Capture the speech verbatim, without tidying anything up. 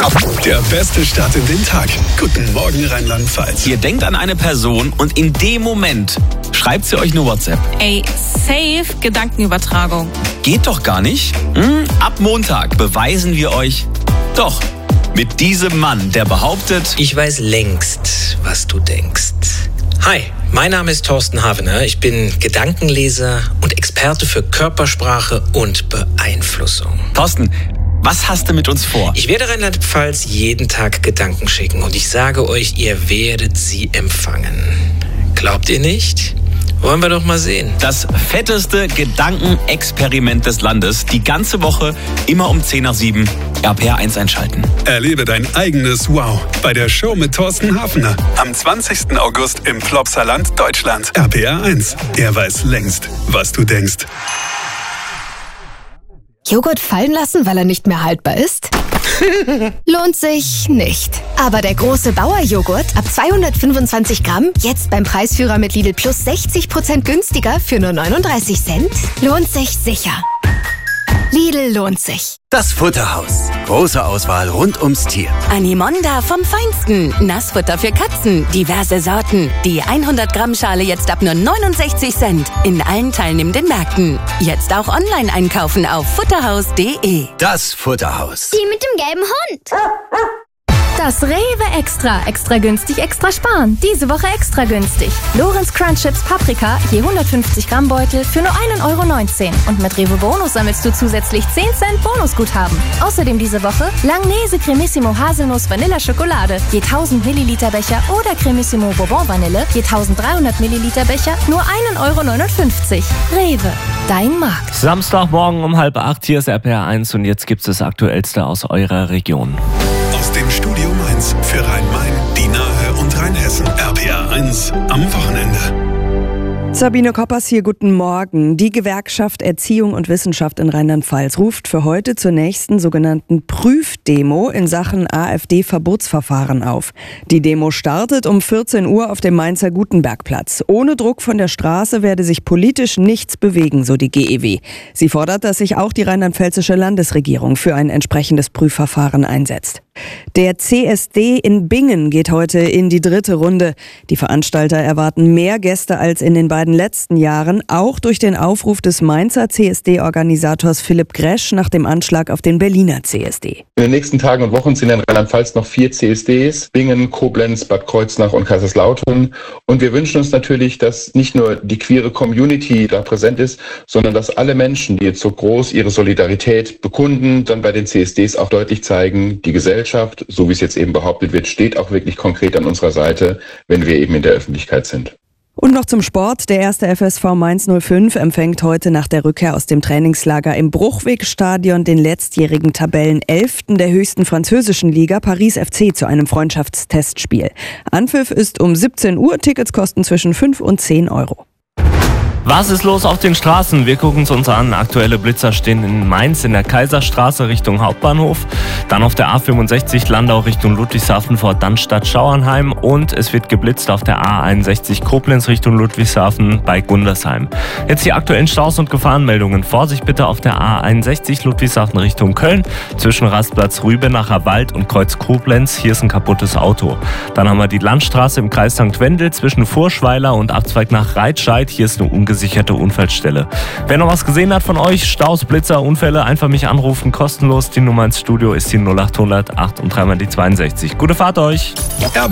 Der beste Start in den Tag. Guten Morgen, Rheinland-Pfalz. Ihr denkt an eine Person und in dem Moment schreibt sie euch eine WhatsApp. Ey, safe Gedankenübertragung. Geht doch gar nicht. Hm? Ab Montag beweisen wir euch doch. Mit diesem Mann, der behauptet, ich weiß längst, was du denkst. Hi, mein Name ist Thorsten Havener. Ich bin Gedankenleser und Experte für Körpersprache und Beeinflussung. Thorsten, was hast du mit uns vor? Ich werde Rheinland-Pfalz jeden Tag Gedanken schicken und ich sage euch, ihr werdet sie empfangen. Glaubt ihr nicht? Wollen wir doch mal sehen. Das fetteste Gedankenexperiment des Landes. Die ganze Woche, immer um zehn nach sieben, R P R eins einschalten. Erlebe dein eigenes Wow bei der Show mit Thorsten Hafner. Am zwanzigsten August im Plopsaland, Deutschland. R P R eins. Er weiß längst, was du denkst. Joghurt fallen lassen, weil er nicht mehr haltbar ist? Lohnt sich nicht. Aber der große Bauer-Joghurt ab zweihundertfünfundzwanzig Gramm, jetzt beim Preisführer mit Lidl Plus sechzig Prozent günstiger für nur neununddreißig Cent, lohnt sich sicher. Lidl lohnt sich. Das Futterhaus. Große Auswahl rund ums Tier. Animonda vom Feinsten. Nassfutter für Katzen. Diverse Sorten. Die hundert Gramm Schale jetzt ab nur neunundsechzig Cent. In allen teilnehmenden Märkten. Jetzt auch online einkaufen auf futterhaus punkt de. Das Futterhaus. Die mit dem gelben Hund. Das Rewe Extra. Extra günstig, extra sparen. Diese Woche extra günstig. Lorenz Crunch Chips Paprika, je hundertfünfzig Gramm Beutel für nur ein Euro neunzehn. Und mit Rewe Bonus sammelst du zusätzlich zehn Cent Bonusguthaben. Außerdem diese Woche Langnese Cremissimo Haselnuss Vanilla Schokolade, je tausend Milliliter Becher oder Cremissimo Bourbon Vanille, je dreizehnhundert Milliliter Becher, nur ein Euro neunundfünfzig. Rewe, dein Markt. Samstagmorgen um halb acht, hier ist R P R eins und jetzt gibt es das Aktuellste aus eurer Region. Aus dem Studio Mainz für Rhein-Main, die Nahe und Rheinhessen. R P R eins am Wochenende. Sabine Koppers hier, guten Morgen. Die Gewerkschaft Erziehung und Wissenschaft in Rheinland-Pfalz ruft für heute zur nächsten sogenannten Prüfdemo in Sachen AfD-Verbotsverfahren auf. Die Demo startet um vierzehn Uhr auf dem Mainzer Gutenbergplatz. Ohne Druck von der Straße werde sich politisch nichts bewegen, so die G E W. Sie fordert, dass sich auch die rheinland-pfälzische Landesregierung für ein entsprechendes Prüfverfahren einsetzt. Der C S D in Bingen geht heute in die dritte Runde. Die Veranstalter erwarten mehr Gäste als in den beiden letzten Jahren, auch durch den Aufruf des Mainzer C S D-Organisators Philipp Gresch nach dem Anschlag auf den Berliner C S D. In den nächsten Tagen und Wochen sind in Rheinland-Pfalz noch vier C S Ds, Bingen, Koblenz, Bad Kreuznach und Kaiserslautern. Und wir wünschen uns natürlich, dass nicht nur die queere Community da präsent ist, sondern dass alle Menschen, die jetzt so groß ihre Solidarität bekunden, dann bei den C S Ds auch deutlich zeigen, die Gesellschaft, so wie es jetzt eben behauptet wird, steht auch wirklich konkret an unserer Seite, wenn wir eben in der Öffentlichkeit sind. Und noch zum Sport. Der erste F S V Mainz null fünf empfängt heute nach der Rückkehr aus dem Trainingslager im Bruchwegstadion den letztjährigen Tabellenelften der höchsten französischen Liga, Paris F C, zu einem Freundschaftstestspiel. Anpfiff ist um siebzehn Uhr, Tickets kosten zwischen fünf und zehn Euro. Was ist los auf den Straßen? Wir gucken es uns an. Aktuelle Blitzer stehen in Mainz in der Kaiserstraße Richtung Hauptbahnhof, dann auf der A fünfundsechzig Landau Richtung Ludwigshafen vor Dannstatt Schauernheim und es wird geblitzt auf der A einundsechzig Koblenz Richtung Ludwigshafen bei Gundersheim. Jetzt die aktuellen Staus und Gefahrenmeldungen. Vorsicht bitte auf der A einundsechzig Ludwigshafen Richtung Köln zwischen Rastplatz Rübenacher Wald und Kreuz Koblenz. Hier ist ein kaputtes Auto. Dann haben wir die Landstraße im Kreis Sankt Wendel zwischen Furschweiler und Abzweig nach Reitscheid. Hier ist eine ungesicherte Unfallstelle. Wer noch was gesehen hat von euch, Staus, Blitzer, Unfälle, einfach mich anrufen, kostenlos. Die Nummer ins Studio ist die null acht hundert acht und dreimal die zweiundsechzig. Gute Fahrt euch!